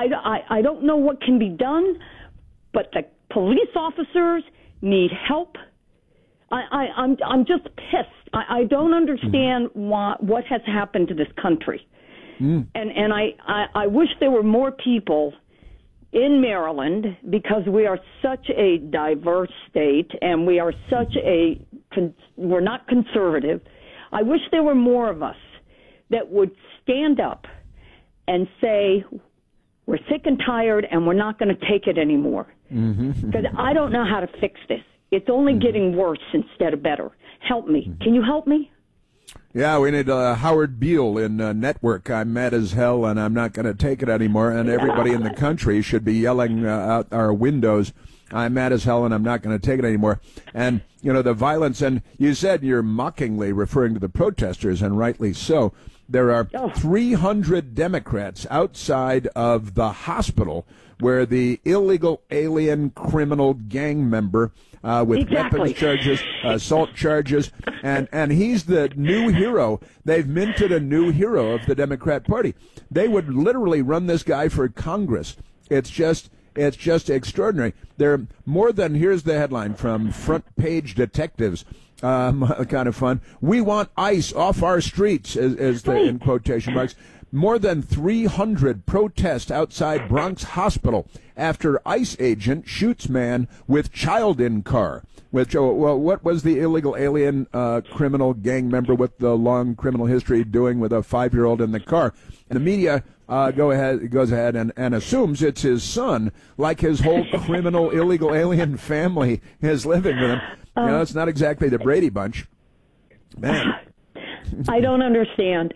I don't know what can be done, but the police officers need help. I'm just pissed. I don't understand what has happened to this country. And I wish there were more people in Maryland, because we are such a diverse state and we are we're not conservative. I wish there were more of us that would stand up and say, we're sick and tired and we're not going to take it anymore. Because I don't know how to fix this. It's only getting worse instead of better. Help me. Can you help me? Yeah, we need Howard Beale in Network. I'm mad as hell, and I'm not going to take it anymore. And everybody in the country should be yelling out our windows, I'm mad as hell, and I'm not going to take it anymore. And, you know, the violence, and you said you're mockingly referring to the protesters, and rightly so. There are 300 Democrats outside of the hospital where the illegal alien criminal gang member with weapons charges, assault charges, and he's the new hero. They've minted a new hero of the Democrat Party. They would literally run this guy for Congress. It's just extraordinary. They're more than, here's the headline from Front Page Detectives. Kind of fun. We want ICE off our streets, as the, in quotation marks. More than 300 protest outside Bronx Hospital after ICE agent shoots man with child in car. Which, well, what was the illegal alien criminal gang member with the long criminal history doing with a 5-year-old in the car? And the media goes ahead and assumes it's his son, like his whole criminal illegal alien family is living with him. You know, it's not exactly the Brady Bunch. Man. I don't understand.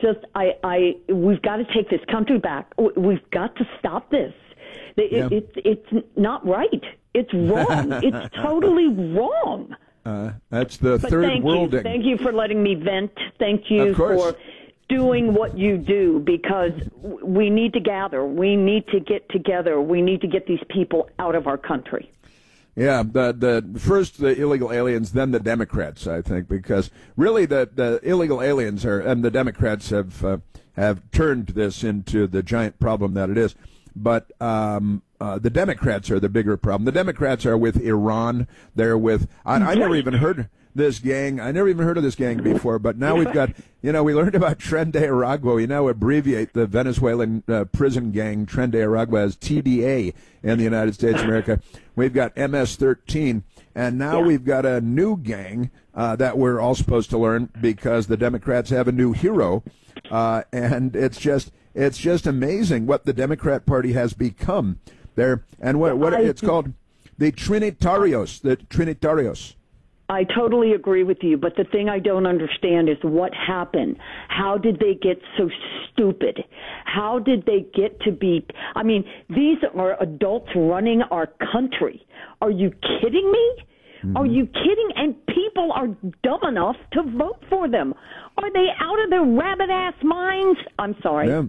We've got to take this country back. We've got to stop this. It's not right. It's wrong. It's totally wrong. That's the third worlding. Thank you for letting me vent. Thank you for doing what you do, because we need to gather. We need to get together. We need to get these people out of our country. Yeah, the first the illegal aliens, then the Democrats, I think, because really the illegal aliens and the Democrats have turned this into the giant problem that it is. But the Democrats are the bigger problem. The Democrats are with Iran. They're with I never even heard this gang. I never even heard of this gang before. But now we've got, we learned about Tren de Aragua. We now abbreviate the Venezuelan prison gang Tren de Aragua as TDA in the United States of America. We've got MS-13, and now we've got a new gang that we're all supposed to learn because the Democrats have a new hero, and it's just amazing what the Democrat Party has become. It's called the Trinitarios. The Trinitarios. I totally agree with you, but the thing I don't understand is what happened. How did they get so stupid? How did they get to be... I mean, these are adults running our country. Are you kidding me? Mm-hmm. Are you kidding? And people are dumb enough to vote for them. Are they out of their rabbit-ass minds? I'm sorry. Yeah.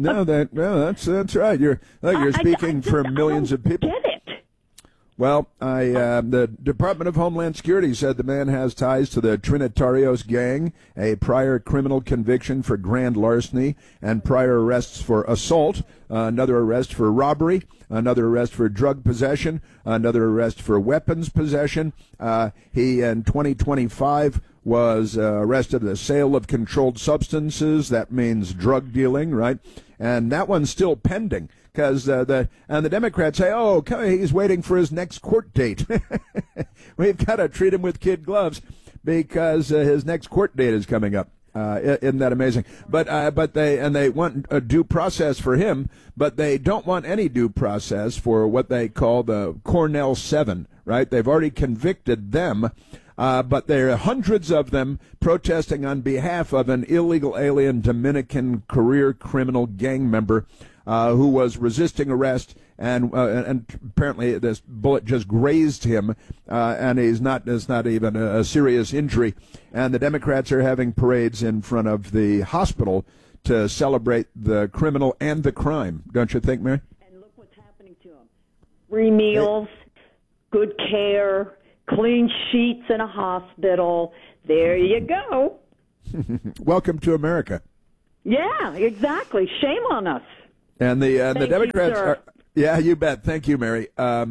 That's right. You're speaking for millions of people. Get it. Well, the Department of Homeland Security said the man has ties to the Trinitarios gang, a prior criminal conviction for grand larceny, and prior arrests for assault, another arrest for robbery, another arrest for drug possession, another arrest for weapons possession. He, in 2025, was arrested for the sale of controlled substances. That means drug dealing, right? And that one's still pending. Because the Democrats say, he's waiting for his next court date. We've got to treat him with kid gloves because his next court date is coming up. Isn't that amazing? But they want a due process for him, but they don't want any due process for what they call the Cornell 7, right? They've already convicted them. But there are hundreds of them protesting on behalf of an illegal alien Dominican career criminal gang member who was resisting arrest, and apparently this bullet just grazed him, and it's not even a serious injury. And the Democrats are having parades in front of the hospital to celebrate the criminal and the crime. Don't you think, Mary? And look what's happening to him. Free meals, good care, clean sheets in a hospital. There you go. Welcome to America. Yeah, exactly. Shame on us. And the Thank Democrats you, are. Yeah, you bet. Thank you, Mary.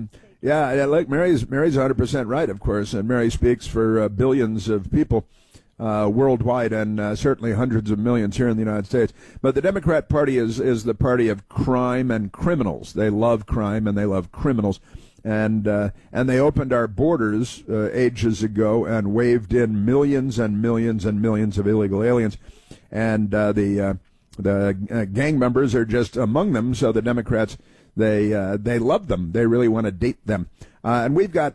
Look, Mary's 100% right, of course, and Mary speaks for billions of people worldwide, and certainly hundreds of millions here in the United States. But the Democrat Party is the party of crime and criminals. They love crime and they love criminals, and they opened our borders ages ago and waved in millions and millions and millions of illegal aliens, and the gang members are just among them. So the Democrats, they love them. They really want to date them, and we've got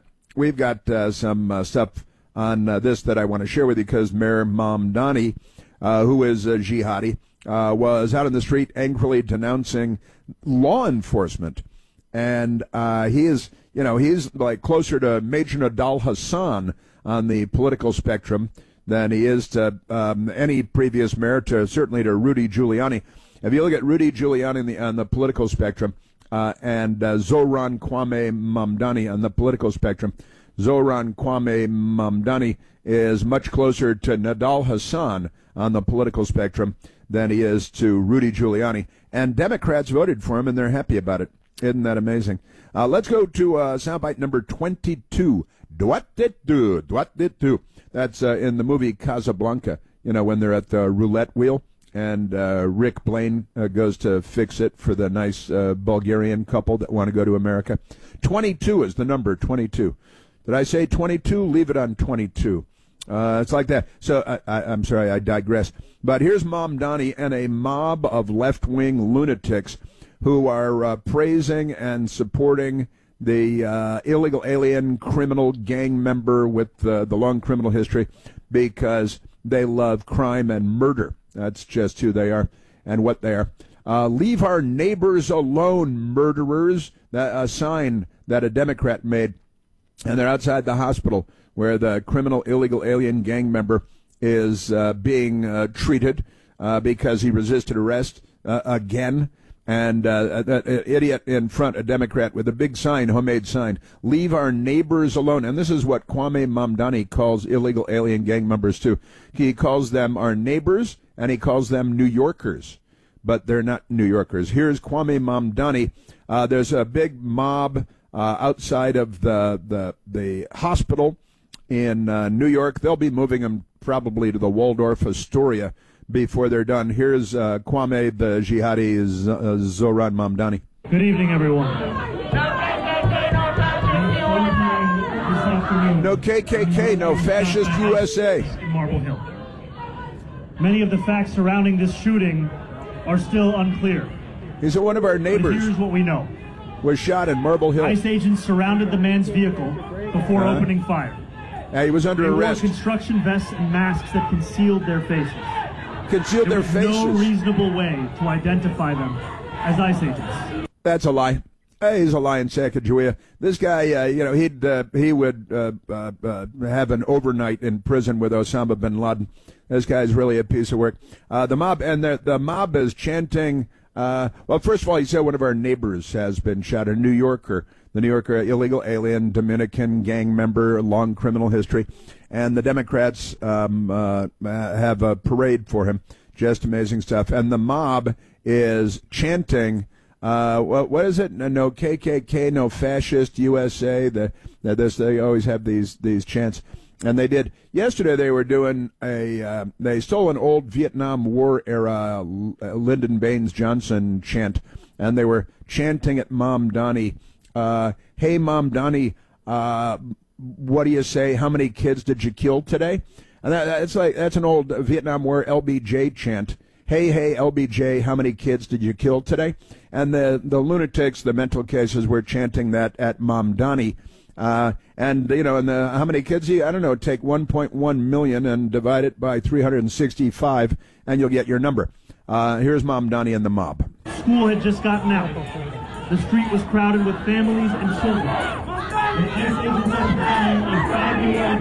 some stuff on this that I want to share with you, because Mayor Mamdani, who is a jihadi, was out in the street angrily denouncing law enforcement. And he's like closer to Major Nadal Hassan on the political spectrum than he is to any previous mayor, certainly to Rudy Giuliani. If you look at Rudy Giuliani on the political spectrum and Zohran Kwame Mamdani on the political spectrum, Zohran Kwame Mamdani is much closer to Nadal Hassan on the political spectrum than he is to Rudy Giuliani. And Democrats voted for him, and they're happy about it. Isn't that amazing? Let's go to soundbite number 22. Droit de tout. That's in the movie Casablanca, when they're at the roulette wheel, and Rick Blaine goes to fix it for the nice Bulgarian couple that want to go to America. 22 is the number, 22. Did I say 22? Leave it on 22. It's like that. So I'm sorry, I digress. But here's Mamdani and a mob of left-wing lunatics who are praising and supporting the illegal alien criminal gang member with the long criminal history because they love crime and murder. That's just who they are and what they are. Leave our neighbors alone, murderers. A sign that a Democrat made. And they're outside the hospital where the criminal illegal alien gang member is being treated because he resisted arrest again. And that idiot in front, a Democrat with a big sign, homemade sign, leave our neighbors alone. And this is what Kwame Mamdani calls illegal alien gang members too. He calls them our neighbors, and he calls them New Yorkers. But they're not New Yorkers. Here's Kwame Mamdani. There's a big mob outside of the hospital in New York. They'll be moving them probably to the Waldorf Astoria before they're done. Here's Kwame, the jihadi, Zohran Mamdani. Good evening, everyone. No KKK, no fascist USA. In Marble Hill. Many of the facts surrounding this shooting are still unclear. He's one of our neighbors. But here's what we know. Was shot in Marble Hill. ICE agents surrounded the man's vehicle before opening fire. He was under arrest. They wore construction vests and masks that concealed their faces. There was no reasonable way to identify them as ICE agents. That's a lie. He's a lying sack of Jawea. This guy, he would have an overnight in prison with Osama bin Laden. This guy's really a piece of work. The mob is chanting. Well, first of all, he said one of our neighbors has been shot, a New Yorker. The New Yorker, illegal alien, Dominican gang member, long criminal history. And the Democrats have a parade for him. Just amazing stuff. And the mob is chanting, what is it? No KKK, no fascist USA. They always have these chants. And they did. Yesterday they were doing they stole an old Vietnam War era Lyndon Baines Johnson chant. And they were chanting at Mamdani. Hey, Mamdani, what do you say? How many kids did you kill today? And that's an old Vietnam War LBJ chant. Hey, LBJ, how many kids did you kill today? And the lunatics, the mental cases, were chanting that at Mamdani. And how many kids? I don't know, take 1.1 million and divide it by 365, and you'll get your number. Here's Mamdani and the mob. School had just gotten out. The street was crowded with families and children. And ICE agents had a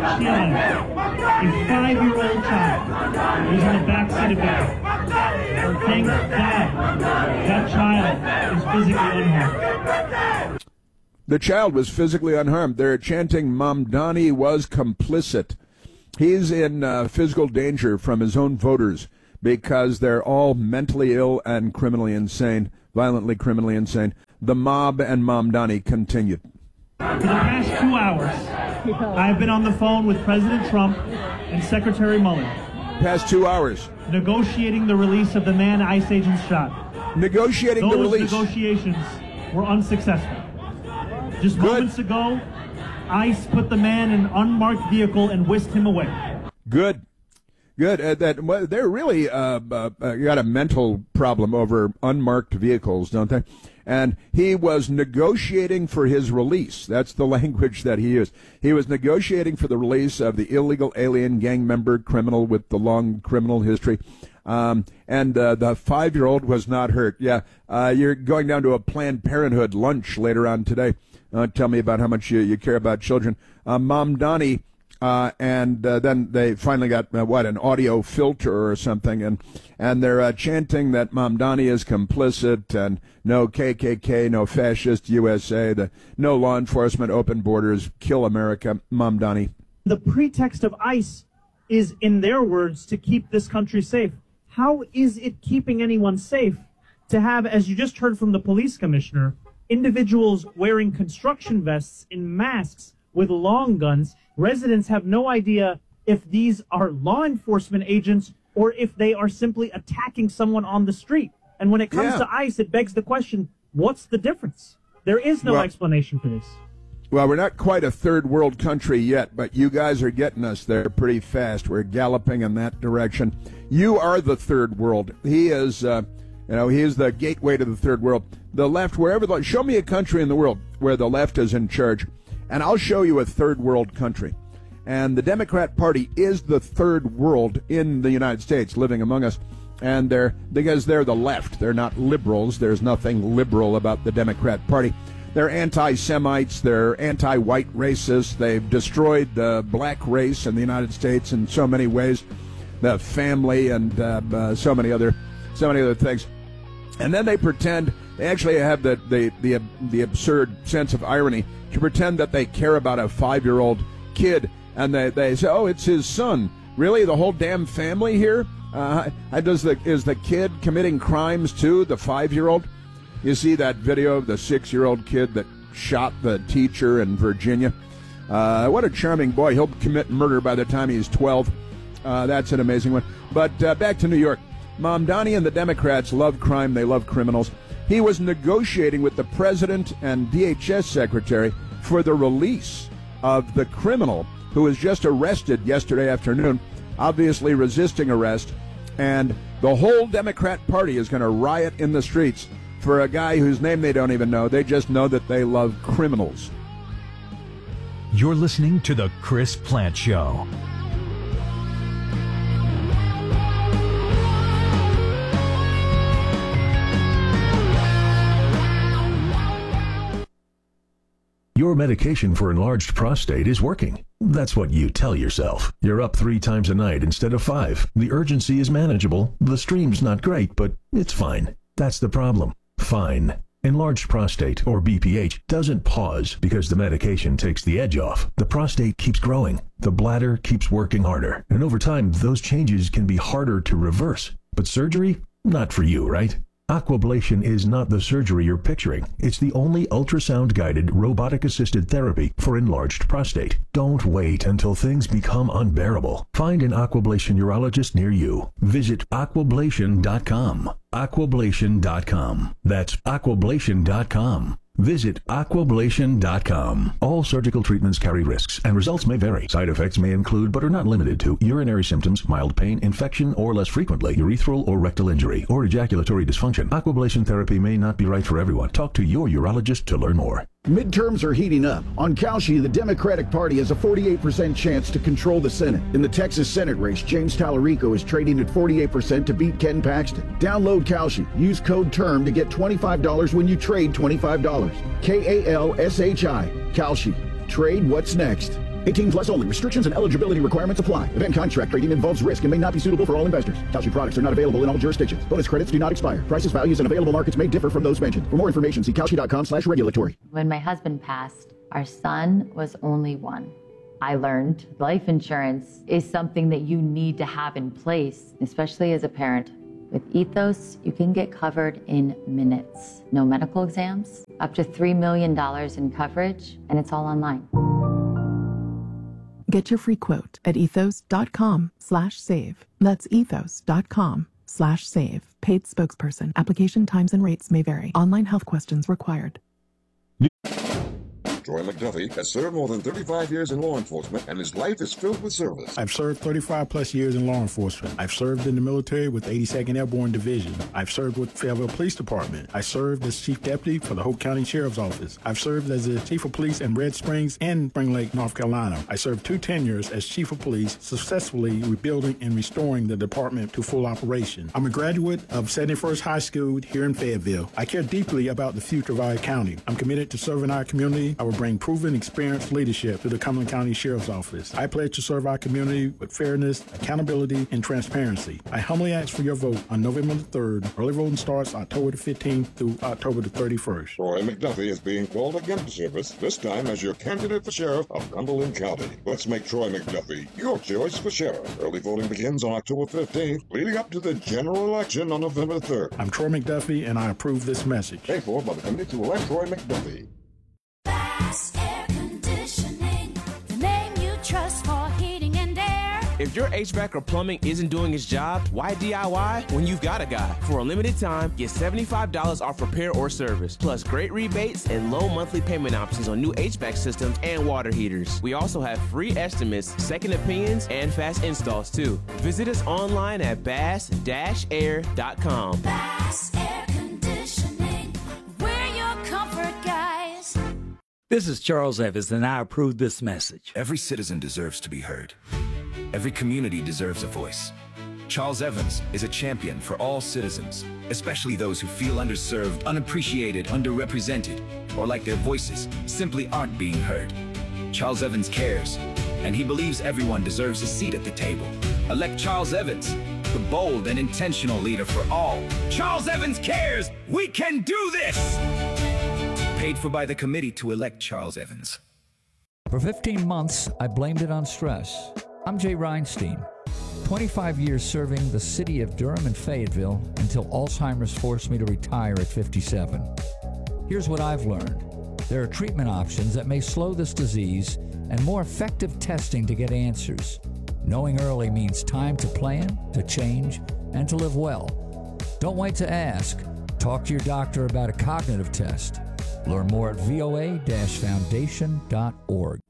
5-year-old child was in the back seat of it. Thank God that child is physically unharmed. The child was physically unharmed. They're chanting Mamdani was complicit. He's in physical danger from his own voters because they're all mentally ill and criminally insane violently, criminally insane. The mob and Mamdani continued. For the past 2 hours, I have been on the phone with President Trump and Secretary Mueller. Past 2 hours. Negotiating the release of the man ICE agents shot. Negotiating the release. Those negotiations were unsuccessful. Just moments ago, ICE put the man in an unmarked vehicle and whisked him away. Good. They're really got a mental problem over unmarked vehicles, don't they? And he was negotiating for his release. That's the language that he used. He was negotiating for the release of the illegal alien gang member criminal with the long criminal history. And the 5-year-old was not hurt. Yeah, you're going down to a Planned Parenthood lunch later on today. Tell me about how much you care about children. Mamdani, and then they finally got, an audio filter or something, and they're chanting that Mamdani is complicit, and no KKK, no fascist USA, no law enforcement, open borders, kill America, Mamdani. The pretext of ICE is, in their words, to keep this country safe. How is it keeping anyone safe to have, as you just heard from the police commissioner, individuals wearing construction vests in masks with long guns? Residents have no idea if these are law enforcement agents or if they are simply attacking someone on the street. And when it comes to ICE, it begs the question, what's the difference? There is no explanation for this. Well, we're not quite a third world country yet, but you guys are getting us there pretty fast. We're galloping in that direction. You are the third world. He is, he is the gateway to the third world. The left, show me a country in the world where the left is in charge, and I'll show you a third world country. And the Democrat Party is the third world in the United States, living among us. And because they're the left. They're not liberals. There's nothing liberal about the Democrat Party. They're anti-Semites. They're anti-white racists. They've destroyed the black race in the United States in so many ways, the family, and so many other things. And then they pretend they actually have the absurd sense of irony to pretend that they care about a 5-year-old kid, and they say, "Oh, it's his son." Really, the whole damn family here? Is the kid committing crimes too? The 5-year-old? You see that video of the 6-year-old kid that shot the teacher in Virginia? What a charming boy. He'll commit murder by the time he's 12. That's an amazing one. But back to New York. Mamdani and the Democrats love crime. They love criminals. He was negotiating with the president and DHS secretary for the release of the criminal who was just arrested yesterday afternoon, obviously resisting arrest. And the whole Democrat Party is going to riot in the streets for a guy whose name they don't even know. They just know that they love criminals. You're listening to The Chris Plante Show. Your medication for enlarged prostate is working. That's what you tell yourself. You're up 3 times a night instead of 5. The urgency is manageable. The stream's not great, but it's fine. That's the problem. Fine. Enlarged prostate, or BPH, doesn't pause because the medication takes the edge off. The prostate keeps growing. The bladder keeps working harder. And over time, those changes can be harder to reverse. But surgery? Not for you, right? Aquablation is not the surgery you're picturing. It's the only ultrasound-guided, robotic-assisted therapy for enlarged prostate. Don't wait until things become unbearable. Find an Aquablation urologist near you. Visit aquablation.com. Aquablation.com. That's aquablation.com. Visit aquablation.com. All surgical treatments carry risks, and results may vary. Side effects may include, but are not limited to, urinary symptoms, mild pain, infection, or less frequently, urethral or rectal injury, or ejaculatory dysfunction. Aquablation therapy may not be right for everyone. Talk to your urologist to learn more. Midterms are heating up. On Kalshi, the Democratic Party has a 48% chance to control the Senate. In the Texas Senate race, James Tallarico is trading at 48% to beat Ken Paxton. Download Kalshi. Use code TERM to get $25 when you trade $25. Kalshi. Kalshi. Trade what's next. 18 plus only. Restrictions and eligibility requirements apply. Event contract trading involves risk and may not be suitable for all investors. Kalshi products are not available in all jurisdictions. Bonus credits do not expire. Prices, values, and available markets may differ from those mentioned. For more information, see kalshi.com/regulatory. When my husband passed, our son was only 1. I learned life insurance is something that you need to have in place, especially as a parent. With Ethos, you can get covered in minutes. No medical exams, up to $3 million in coverage, and it's all online. Get your free quote at ethos.com/save. That's ethos.com/save. Paid spokesperson. Application times and rates may vary. Online health questions required. Troy McDuffie has served more than 35 years in law enforcement, and his life is filled with service. I've served 35 plus years in law enforcement. I've served in the military with 82nd Airborne Division. I've served with Fayetteville Police Department. I served as Chief Deputy for the Hope County Sheriff's Office. I've served as the Chief of Police in Red Springs and Spring Lake, North Carolina. I served 2 tenures as Chief of Police, successfully rebuilding and restoring the department to full operation. I'm a graduate of 71st High School here in Fayetteville. I care deeply about the future of our county. I'm committed to serving our community. I will bring proven, experienced leadership to the Cumberland County Sheriff's Office. I pledge to serve our community with fairness, accountability, and transparency. I humbly ask for your vote on November the 3rd. Early voting starts October the 15th through October the 31st. Troy McDuffie is being called again to service, this time as your candidate for sheriff of Cumberland County. Let's make Troy McDuffie your choice for sheriff. Early voting begins on October 15th, leading up to the general election on November 3rd. I'm Troy McDuffie, and I approve this message. Paid for by the committee to elect Troy McDuffie. Air Conditioning, the name you trust for heating and air. If your HVAC or plumbing isn't doing its job, why DIY when you've got a guy? For a limited time, get $75 off repair or service, plus great rebates and low monthly payment options on new HVAC systems and water heaters. We also have free estimates, second opinions, and fast installs too. Visit us online at bass-air.com. Bass Air Conditioning, we're your comfort guys. This is Charles Evans, and I approve this message. Every citizen deserves to be heard. Every community deserves a voice. Charles Evans is a champion for all citizens, especially those who feel underserved, unappreciated, underrepresented, or like their voices simply aren't being heard. Charles Evans cares, and he believes everyone deserves a seat at the table. Elect Charles Evans, the bold and intentional leader for all. Charles Evans cares! We can do this! Paid for by the committee to elect Charles Evans. For 15 months, I blamed it on stress. I'm Jay Reinstein. 25 years serving the city of Durham and Fayetteville until Alzheimer's forced me to retire at 57. Here's what I've learned. There are treatment options that may slow this disease and more effective testing to get answers. Knowing early means time to plan, to change, and to live well. Don't wait to ask. Talk to your doctor about a cognitive test. Learn more at voa-foundation.org.